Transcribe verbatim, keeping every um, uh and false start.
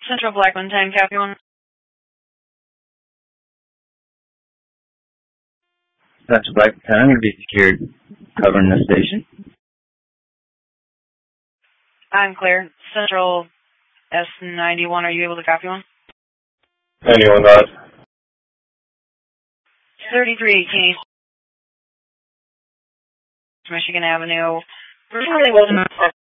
Central Blackman ten, copy one. Central Blackman ten, I'm going to be secured covering this station. I'm clear. Central S ninety-one, are you able to copy one? ninety-one dot. thirty-three eighteen Michigan Avenue. Really wasn't